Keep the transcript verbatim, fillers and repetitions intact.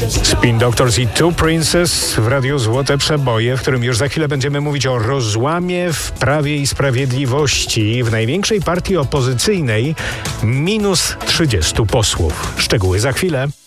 Spin Doctors i Two Princes w Radiu Złote Przeboje, w którym już za chwilę będziemy mówić o rozłamie w Prawie i Sprawiedliwości. W największej partii opozycyjnej minus trzydziestu posłów. Szczegóły za chwilę.